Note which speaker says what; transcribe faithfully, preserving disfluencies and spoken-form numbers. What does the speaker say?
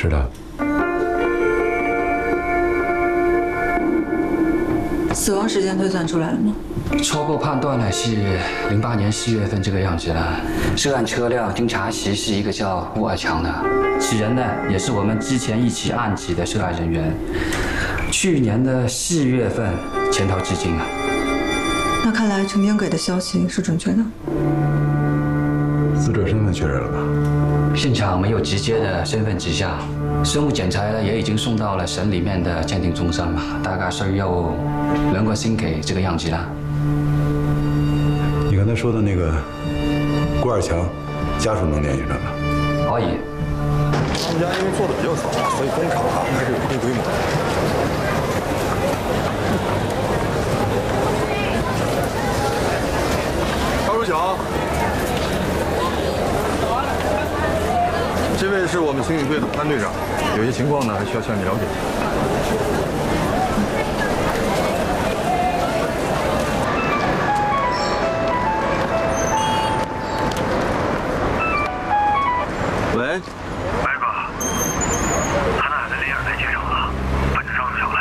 Speaker 1: 是的。
Speaker 2: 死亡时间推算出来了吗？
Speaker 3: 初步判断呢是零八年四月份这个样子了。涉案车辆经查实是一个叫吴尔强的，此人呢也是我们之前一起案子的涉案人员。去年的四月份潜逃至今啊。
Speaker 2: 那看来程英给的消息是准确的。
Speaker 1: 死者身份确认了吧？
Speaker 3: 现场没有直接的身份指向，生物检材呢也已经送到了省里面的鉴定中心了，大概是要两个星期这个样子啦。
Speaker 1: 你刚才说的那个郭二强，家属能联系上吗？
Speaker 3: 可以。
Speaker 4: 他们家因为做的比较早，所以工厂啊还是有一定规模的。高书强，这位是我们刑警队的潘队长，有些情况呢还需要向你了解。喂。